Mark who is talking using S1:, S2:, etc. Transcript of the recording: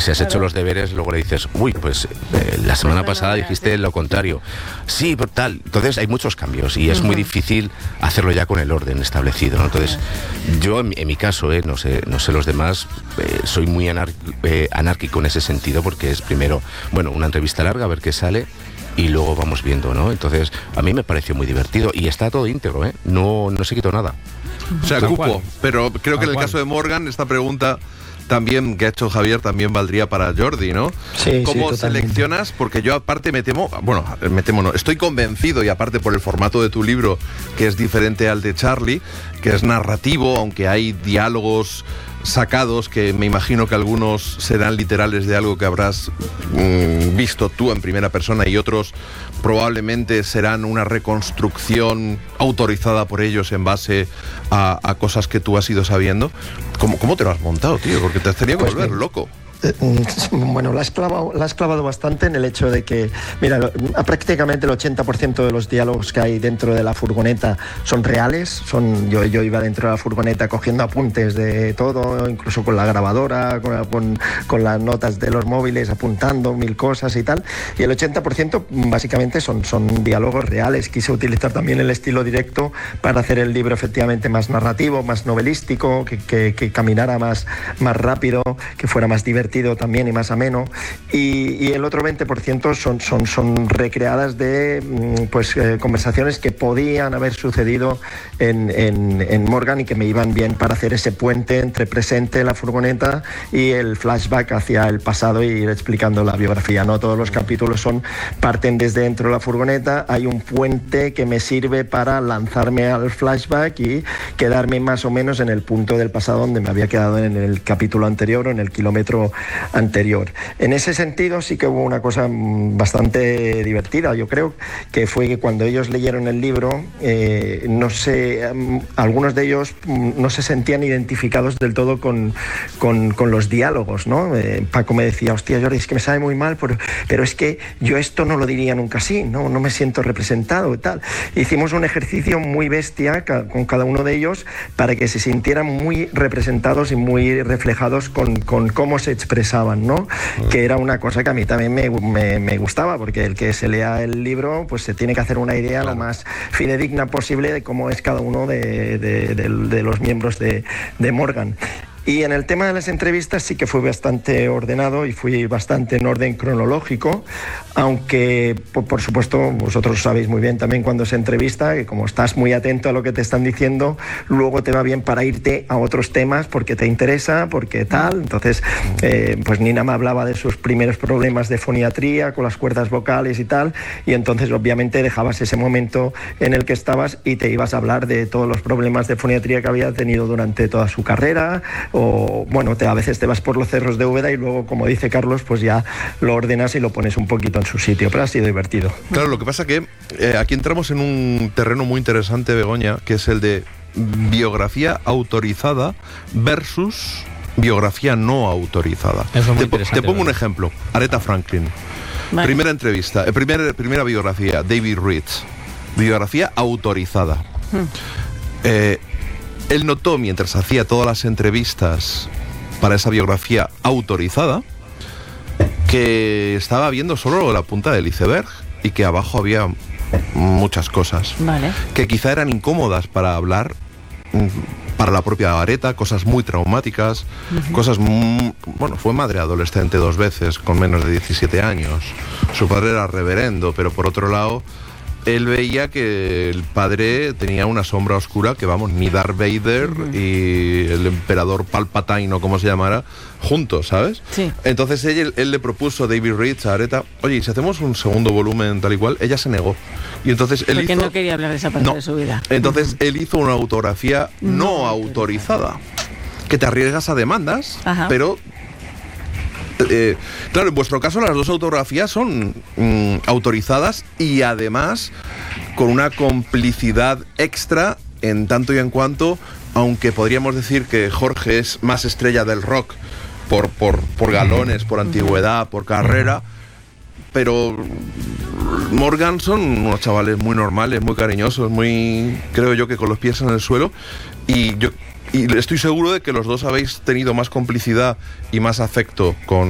S1: si has hecho los deberes, luego le dices, uy, pues la semana pasada dijiste lo contrario. Sí, pero tal. Entonces hay muchos cambios y es muy difícil hacerlo ya con el orden establecido, ¿no? Entonces, yo en mi caso, no sé los demás, soy muy anárquico en ese sentido, porque es primero, bueno, una entrevista larga, a ver qué sale, y luego vamos viendo, ¿no? Entonces, a mí me pareció muy divertido y está todo íntegro, ¿eh? No se quitó nada.
S2: O sea, cupo. Pero creo que en el caso de Morgan, esta pregunta también que ha hecho Javier también valdría para Jordi, ¿no?
S3: Sí,
S2: ¿Cómo
S3: sí,
S2: seleccionas? Porque yo aparte estoy convencido, y aparte por el formato de tu libro, que es diferente al de Charlie, que es narrativo, aunque hay diálogos sacados que me imagino que algunos serán literales de algo que habrás visto tú en primera persona, y otros probablemente serán una reconstrucción autorizada por ellos en base a cosas que tú has ido sabiendo. ¿Cómo te lo has montado, tío? Porque te has tenido que volver loco.
S3: Bueno, la has clavado bastante en el hecho de que, mira, prácticamente el 80% de los diálogos que hay dentro de la furgoneta son reales. Yo iba dentro de la furgoneta cogiendo apuntes de todo, incluso con la grabadora, con las notas de los móviles, apuntando mil cosas y tal. Y el 80% básicamente son diálogos reales. Quise utilizar también el estilo directo para hacer el libro efectivamente más narrativo, más novelístico, que caminara más rápido, que fuera más divertido también y más ameno, y el otro 20% son recreadas de conversaciones que podían haber sucedido en Morgan y que me iban bien para hacer ese puente entre presente, la furgoneta, y el flashback hacia el pasado y ir explicando la biografía. No todos los capítulos parten desde dentro de la furgoneta, hay un puente que me sirve para lanzarme al flashback y quedarme más o menos en el punto del pasado donde me había quedado en el capítulo anterior o en el kilómetro anterior. En ese sentido sí que hubo una cosa bastante divertida. Yo creo que fue que cuando ellos leyeron el libro, algunos de ellos no se sentían identificados del todo con los diálogos, ¿no? Paco me decía, hostia, Jordi, es que me sabe muy mal, pero es que yo esto no lo diría nunca así, no me siento representado y tal. Hicimos un ejercicio muy bestia con cada uno de ellos para que se sintieran muy representados y muy reflejados con cómo se expresaban, ¿no? Que era una cosa que a mí también me gustaba, porque el que se lea el libro pues se tiene que hacer una idea lo más fidedigna posible de cómo es cada uno de los miembros de Morgan. Y en el tema de las entrevistas sí que fui bastante ordenado y fui bastante en orden cronológico, aunque por supuesto vosotros sabéis muy bien también cuando se entrevista que como estás muy atento a lo que te están diciendo, luego te va bien para irte a otros temas porque te interesa, porque tal. Entonces pues Nina me hablaba de sus primeros problemas de foniatría con las cuerdas vocales y tal, y entonces obviamente dejabas ese momento en el que estabas y te ibas a hablar de todos los problemas de foniatría que había tenido durante toda su carrera, o bueno, a veces te vas por los cerros de Úbeda y luego, como dice Carlos, pues ya lo ordenas y lo pones un poquito en su sitio, pero ha sido divertido.
S2: Claro, lo que pasa que aquí entramos en un terreno muy interesante, Begoña, que es el de biografía autorizada versus biografía no autorizada.
S4: Eso es muy interesante.
S2: Te pongo un ejemplo. Aretha Franklin.
S4: Vale.
S2: Primera entrevista, primera biografía, David Ritz. Biografía autorizada. Él notó, mientras hacía todas las entrevistas para esa biografía autorizada, que estaba viendo solo la punta del iceberg y que abajo había muchas cosas.
S5: Vale.
S2: Que quizá eran incómodas para hablar para la propia Aretha, cosas muy traumáticas, cosas bueno, fue madre adolescente 2 veces con menos de 17 años. Su padre era reverendo, pero por otro lado él veía que el padre tenía una sombra oscura que, vamos, ni Darth Vader y el emperador Palpatine o como se llamara, juntos, ¿sabes?
S5: Sí.
S2: Entonces él le propuso, David Ritz, a Aretha, oye, ¿y si hacemos un segundo volumen tal y cual? Ella se negó. Y entonces él
S5: Porque no quería hablar de esa parte de su vida.
S2: Entonces él hizo una autografía no autorizada, que te arriesgas a demandas, pero... claro, en vuestro caso las dos autografías son autorizadas y además con una complicidad extra en tanto y en cuanto, aunque podríamos decir que Jorge es más estrella del rock por galones, por antigüedad, por carrera, pero Morgan son unos chavales muy normales, muy cariñosos, muy, creo yo, que con los pies en el suelo, y estoy seguro de que los dos habéis tenido más complicidad y más afecto con